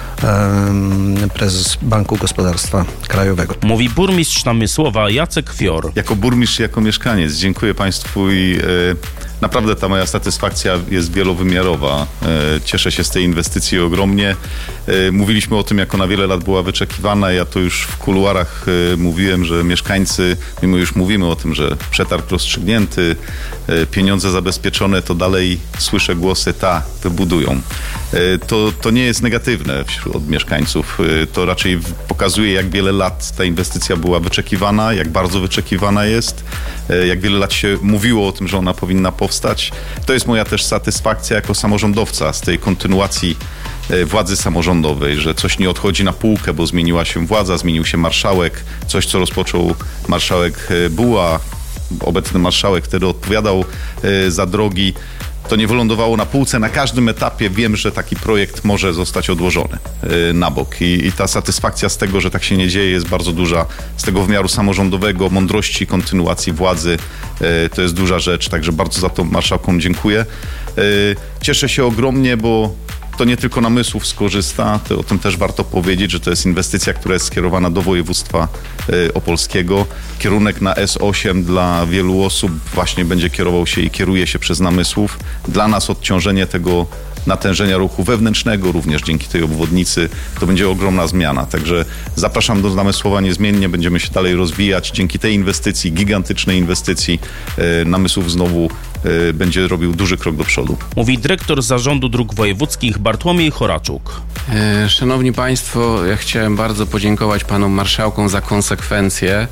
prezes Banku Gospodarstwa Krajowego. Mówi burmistrz Namysłowa Jacek Fior. Jako burmistrz, jako mieszkaniec dziękuję Państwu i e, naprawdę ta moja satysfakcja jest wielowymiarowa. E, cieszę się z tej inwestycji ogromnie. E, mówiliśmy o tym, jak ona wiele lat była wyczekiwana. Ja to już w kuluarach e, mówiłem, że mieszkańcy, mimo już mówimy o tym, że przetarg rozstrzygnięty, e, pieniądze zabezpieczone, to dalej słyszę głosy, ta, wybudują. E, to, to nie jest negatywne wśród od mieszkańców. To raczej pokazuje, jak wiele lat ta inwestycja była wyczekiwana, jak bardzo wyczekiwana jest, jak wiele lat się mówiło o tym, że ona powinna powstać. To jest moja też satysfakcja jako samorządowca z tej kontynuacji władzy samorządowej, że coś nie odchodzi na półkę, bo zmieniła się władza, zmienił się marszałek, coś, co rozpoczął marszałek Buła, obecny marszałek wtedy odpowiadał za drogi. To nie wylądowało na półce. Na każdym etapie wiem, że taki projekt może zostać odłożony yy, na bok. I, I ta satysfakcja z tego, że tak się nie dzieje, jest bardzo duża. Z tego wymiaru samorządowego, mądrości, kontynuacji władzy. Yy, to jest duża rzecz, także bardzo za to marszałkom dziękuję. Yy, cieszę się ogromnie, bo to nie tylko Namysłów skorzysta, to o tym też warto powiedzieć, że to jest inwestycja, która jest skierowana do województwa y, opolskiego. Kierunek na S osiem dla wielu osób właśnie będzie kierował się i kieruje się przez Namysłów. Dla nas odciążenie tego natężenia ruchu wewnętrznego również dzięki tej obwodnicy to będzie ogromna zmiana. Także zapraszam do Namysłowa niezmiennie, będziemy się dalej rozwijać. Dzięki tej inwestycji, gigantycznej inwestycji, y, Namysłów znowu y, będzie robił duży krok do przodu. Mówi dyrektor Zarządu Dróg Wojewódzkich Bartłomiej Choraczuk. Szanowni Państwo, ja chciałem bardzo podziękować panom marszałkom za konsekwencję.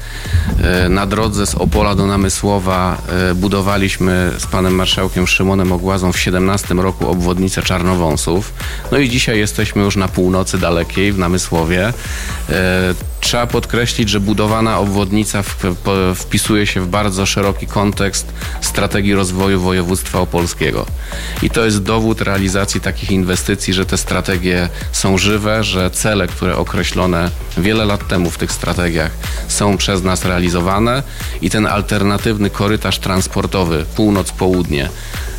Na drodze z Opola do Namysłowa budowaliśmy z panem marszałkiem Szymonem Ogłazą w siedemnastym roku obwodnicę Czarnowąsów. No i dzisiaj jesteśmy już na północy dalekiej w Namysłowie. Trzeba podkreślić, że budowana obwodnica wpisuje się w bardzo szeroki kontekst strategii rozwoju województwa opolskiego. I to jest dowód realizacji takich inwestycji, że te strategie są żywe, że cele, które określone wiele lat temu w tych strategiach są przez nas realizowane i ten alternatywny korytarz transportowy północ-południe,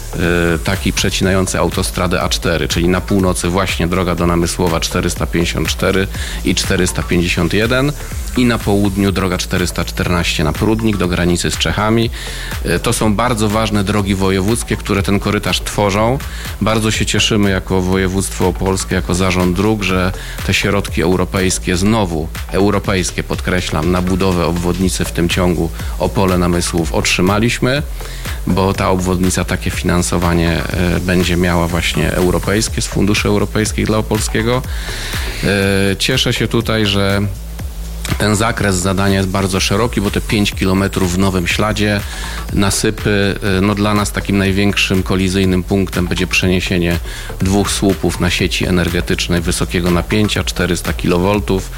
taki przecinający autostradę A cztery, czyli na północy właśnie droga do Namysłowa czterysta pięćdziesiąt cztery i czterysta pięćdziesiąt jeden i na południu droga czterysta czternaście na Prudnik do granicy z Czechami. To są bardzo ważne drogi wojewódzkie, które ten korytarz tworzą. Bardzo się cieszymy jako województwo opolskie, jako zarząd dróg, że te środki europejskie, znowu europejskie podkreślam, na budowę obwodnicy w tym ciągu Opole-Namysłów otrzymaliśmy, bo ta obwodnica takie finansowanie będzie miała właśnie europejskie, z funduszy europejskich dla opolskiego. Cieszę się tutaj, że ten zakres zadania jest bardzo szeroki, bo te pięć kilometrów w nowym śladzie, nasypy, no dla nas takim największym kolizyjnym punktem będzie przeniesienie dwóch słupów na sieci energetycznej wysokiego napięcia, czterysta kilowoltów.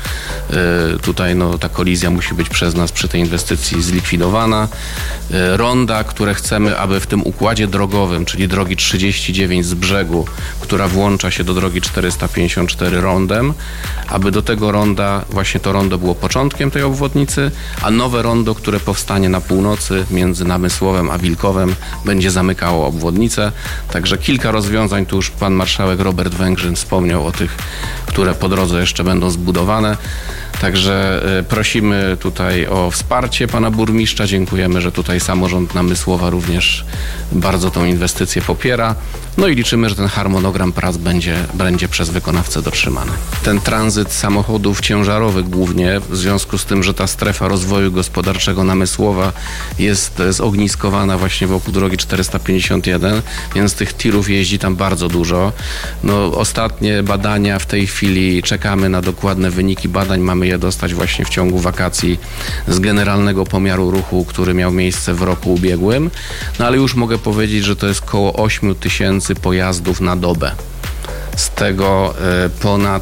Tutaj no, ta kolizja musi być przez nas przy tej inwestycji zlikwidowana. Ronda, które chcemy, aby w tym układzie drogowym, czyli drogi trzydzieści dziewięć z brzegu, która włącza się do drogi czterysta pięćdziesiąt cztery rondem, aby do tego ronda, właśnie to rondo było początkiem tej obwodnicy, a nowe rondo, które powstanie na północy między Namysłowem a Wilkowem, będzie zamykało obwodnicę. Także kilka rozwiązań, tu już pan marszałek Robert Węgrzyn wspomniał o tych, które po drodze jeszcze będą zbudowane. Także prosimy tutaj o wsparcie pana burmistrza. Dziękujemy, że tutaj samorząd Namysłowa również bardzo tą inwestycję popiera. No i liczymy, że ten harmonogram prac będzie, będzie przez wykonawcę dotrzymany. Ten tranzyt samochodów ciężarowych głównie, w związku z tym, że ta strefa rozwoju gospodarczego Namysłowa jest zogniskowana właśnie wokół drogi czterysta pięćdziesiąt jeden, więc tych tirów jeździ tam bardzo dużo. No, ostatnie badania w tej chwili, czekamy na dokładne wyniki badań, mamy je dostać właśnie w ciągu wakacji z generalnego pomiaru ruchu, który miał miejsce w roku ubiegłym. No ale już mogę powiedzieć, że to jest około osiem tysięcy pojazdów na dobę. Z tego ponad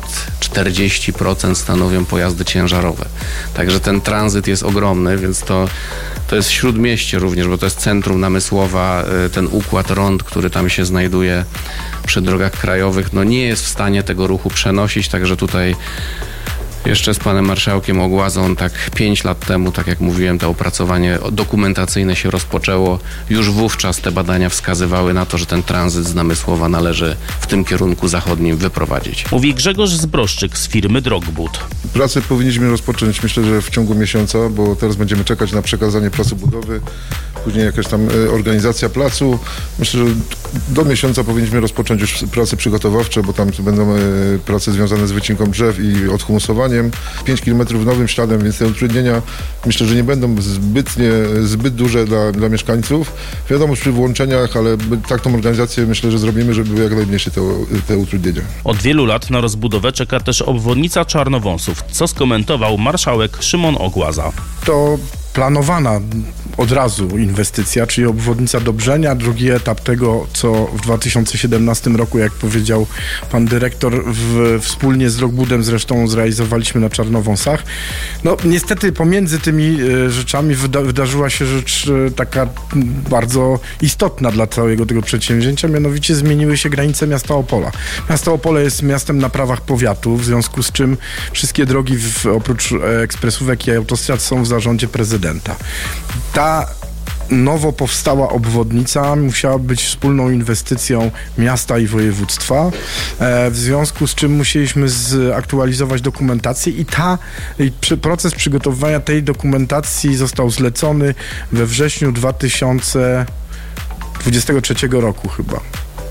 czterdzieści procent stanowią pojazdy ciężarowe. Także ten tranzyt jest ogromny, więc to, to jest śródmieście również, bo to jest centrum Namysłowa, ten układ rond, który tam się znajduje przy drogach krajowych, no nie jest w stanie tego ruchu przenosić, także tutaj jeszcze z panem marszałkiem Ogłazą tak pięć lat temu, tak jak mówiłem, to opracowanie dokumentacyjne się rozpoczęło. Już wówczas te badania wskazywały na to, że ten tranzyt z Namysłowa należy w tym kierunku zachodnim wyprowadzić. Mówi Grzegorz Zbroszczyk z firmy Drogbud. Pracę powinniśmy rozpocząć, myślę, że w ciągu miesiąca, bo teraz będziemy czekać na przekazanie placu budowy, później jakaś tam organizacja placu. Myślę, że do miesiąca powinniśmy rozpocząć już prace przygotowawcze, bo tam będą prace związane z wycinką drzew i odhumusowaniem. pięć kilometrów nowym śladem, więc te utrudnienia myślę, że nie będą zbytnie, zbyt duże dla, dla mieszkańców. Wiadomo, przy włączeniach, ale tak tą organizację myślę, że zrobimy, żeby były jak najmniejsze te, te utrudnienia. Od wielu lat na rozbudowę czeka też obwodnica Czarnowąsów, co skomentował marszałek Szymon Ogłaza. To planowana od razu inwestycja, czyli obwodnica Dobrzenia, drugi etap tego, co w dwa tysiące siedemnastym roku, jak powiedział pan dyrektor, w, wspólnie z Drogbudem zresztą zrealizowaliśmy na Czarnowąsach. No niestety pomiędzy tymi e, rzeczami wyda, wydarzyła się rzecz e, taka bardzo istotna dla całego tego przedsięwzięcia, mianowicie zmieniły się granice miasta Opola. Miasto Opole jest miastem na prawach powiatu, w związku z czym wszystkie drogi w, oprócz e, ekspresówek i autostrad są w zarządzie prezydenta. Ta nowo powstała obwodnica musiała być wspólną inwestycją miasta i województwa, w związku z czym musieliśmy zaktualizować dokumentację i ta i proces przygotowywania tej dokumentacji został zlecony we wrześniu dwa tysiące dwudziestego trzeciego roku chyba.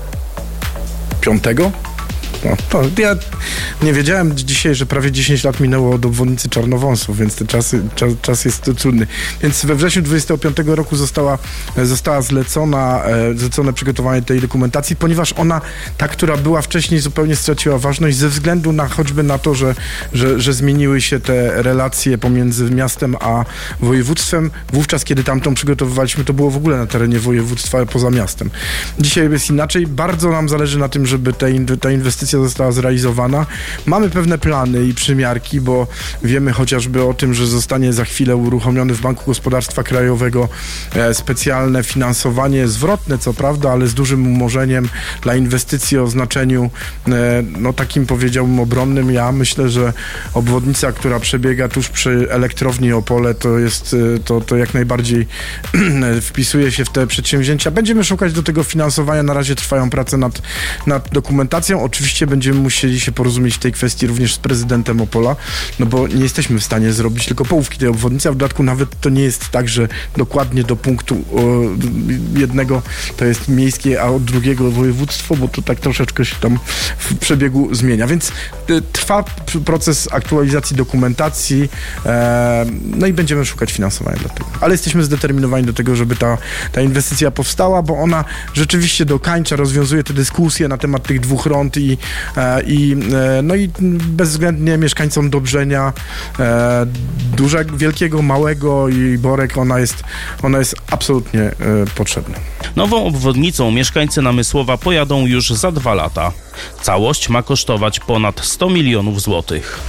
Piątego? No, to ja nie wiedziałem dzisiaj, że prawie dziesięć lat minęło od obwodnicy Czarnowąsów, więc ten czas, czas, czas jest trudny. Więc we wrześniu dwudziestego piątego roku została, została zlecona, zlecone przygotowanie tej dokumentacji, ponieważ ona, ta, która była wcześniej, zupełnie straciła ważność ze względu na choćby na to, że, że, że zmieniły się te relacje pomiędzy miastem a województwem. Wówczas, kiedy tamtą przygotowywaliśmy, to było w ogóle na terenie województwa, poza miastem. Dzisiaj jest inaczej. Bardzo nam zależy na tym, żeby te, ta inwestycja została zrealizowana. Mamy pewne plany i przymiarki, bo wiemy chociażby o tym, że zostanie za chwilę uruchomiony w Banku Gospodarstwa Krajowego e, specjalne finansowanie, zwrotne co prawda, ale z dużym umorzeniem dla inwestycji o znaczeniu e, no takim, powiedziałbym, obronnym. Ja myślę, że obwodnica, która przebiega tuż przy elektrowni Opole, to jest, to, to jak najbardziej wpisuje się w te przedsięwzięcia. Będziemy szukać do tego finansowania. Na razie trwają prace nad, nad dokumentacją. Oczywiście będziemy musieli się porozumieć w tej kwestii również z prezydentem Opola, no bo nie jesteśmy w stanie zrobić tylko połówki tej obwodnicy, a w dodatku nawet to nie jest tak, że dokładnie do punktu o, jednego to jest miejskie, a od drugiego województwo, bo to tak troszeczkę się tam w przebiegu zmienia, więc y, trwa proces aktualizacji dokumentacji, e, no i będziemy szukać finansowania dla tego. Ale jesteśmy zdeterminowani do tego, żeby ta, ta inwestycja powstała, bo ona rzeczywiście dokańcza, rozwiązuje te dyskusje na temat tych dwóch rond i I, no i bezwzględnie mieszkańcom Dobrzenia, e, dużego, wielkiego, małego i Borek, ona jest, ona jest absolutnie e, potrzebna. Nową obwodnicą mieszkańcy Namysłowa pojadą już za dwa lata. Całość ma kosztować ponad sto milionów złotych.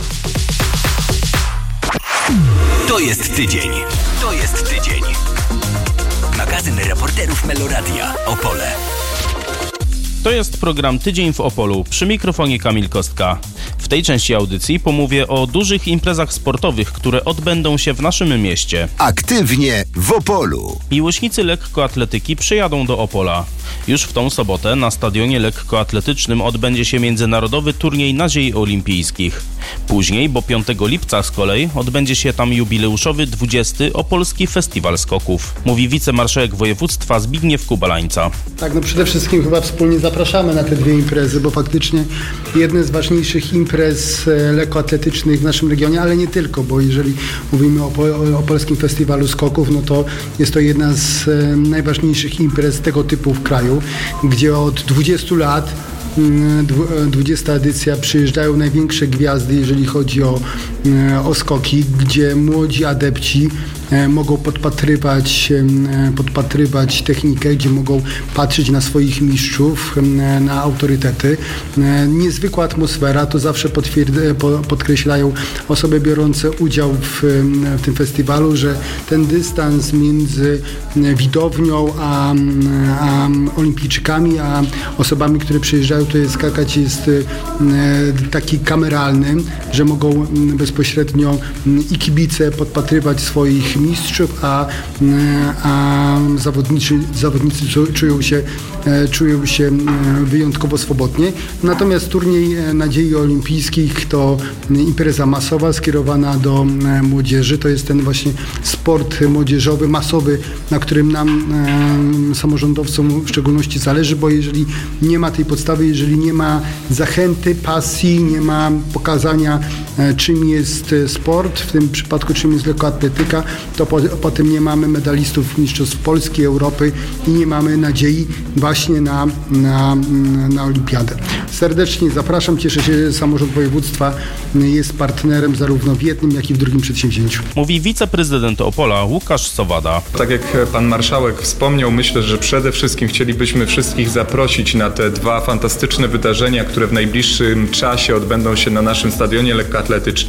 To jest tydzień. To jest tydzień. Magazyn reporterów Meloradia Opole. To jest program Tydzień w Opolu. Przy mikrofonie Kamil Kostka. W tej części audycji pomówię o dużych imprezach sportowych, które odbędą się w naszym mieście. Aktywnie w Opolu. Miłośnicy lekkoatletyki przyjadą do Opola. Już w tą sobotę na stadionie lekkoatletycznym odbędzie się międzynarodowy turniej nadziei olimpijskich. Później, bo piątego lipca z kolei, odbędzie się tam jubileuszowy dwudziesty Opolski Festiwal Skoków. Mówi wicemarszałek województwa Zbigniew Kubalańca. Tak, no przede wszystkim chyba wspólnie zapraszamy na te dwie imprezy, bo faktycznie jedne z ważniejszych imprez lekkoatletycznych w naszym regionie, ale nie tylko, bo jeżeli mówimy o, o Opolskim Festiwalu Skoków, no to jest to jedna z najważniejszych imprez tego typu w kraju, gdzie od dwudziestu lat dwudziesta edycja przyjeżdżają największe gwiazdy, jeżeli chodzi o, o skoki, gdzie młodzi adepci mogą podpatrywać, podpatrywać technikę, gdzie mogą patrzeć na swoich mistrzów, na autorytety. Niezwykła atmosfera, to zawsze podkreślają osoby biorące udział w, w tym festiwalu, że ten dystans między widownią a, a olimpijczykami, a osobami, które przyjeżdżają tutaj skakać, jest taki kameralny, że mogą bezpośrednio i kibice podpatrywać swoich mistrzów, a, a zawodnicy, zawodnicy czują się, czują się wyjątkowo swobodnie. Natomiast turniej Nadziei Olimpijskich to impreza masowa skierowana do młodzieży. To jest ten właśnie sport młodzieżowy, masowy, na którym nam samorządowcom w szczególności zależy, bo jeżeli nie ma tej podstawy, jeżeli nie ma zachęty, pasji, nie ma pokazania, czym jest sport, w tym przypadku czym jest lekkoatletyka, to po, potem nie mamy medalistów mistrzostw Polski, Europy i nie mamy nadziei właśnie na, na, na olimpiadę. Serdecznie zapraszam, cieszę się, że samorząd województwa jest partnerem zarówno w jednym, jak i w drugim przedsięwzięciu. Mówi wiceprezydent Opola Łukasz Sowada. Tak jak pan marszałek wspomniał, myślę, że przede wszystkim chcielibyśmy wszystkich zaprosić na te dwa fantastyczne wydarzenia, które w najbliższym czasie odbędą się na naszym stadionie lekkoatletycznym.